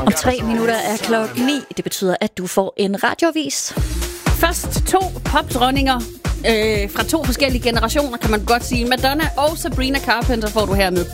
Om 3 minutter er 9:00. Det betyder, at du får en radioavis. Først 2 popdronninger fra 2 forskellige generationer, kan man godt sige. Madonna og Sabrina Carpenter får du her med